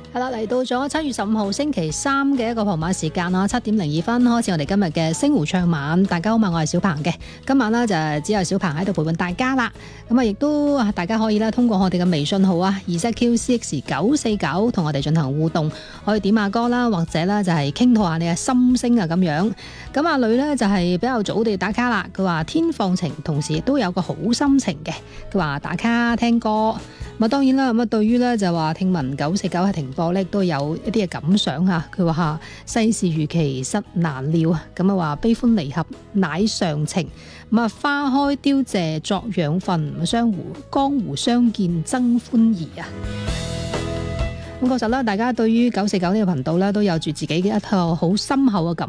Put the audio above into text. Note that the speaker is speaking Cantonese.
係啦，嚟到咗7月15號星期三嘅一個傍晚時間啦，7:02開始我哋今日嘅星湖唱晚。大家好嘛，我係小鵬嘅。今晚呢，就只有小鵬喺度陪伴大家啦。咁啊，亦都大家可以咧通過我哋嘅微信號啊，ZQCX949同我哋進行互動，可以點下歌啦，或者咧就係傾吐下你嘅心聲啊咁樣。咁阿女呢，就係比較早地打卡啦，佢話天放晴，同時亦都有個好心情嘅。佢話打卡聽歌。咁啊，當然啦，咁啊，對於咧就話聽聞949係停播咧，都有一啲嘅感想嚇。佢話世事如棋實難料啊，咁啊話悲歡離合乃常情，咁啊花開凋謝作養分，江湖相見增歡宜啊！咁確實啦，大家對於949呢個頻道咧都有住自己嘅一套好深厚嘅感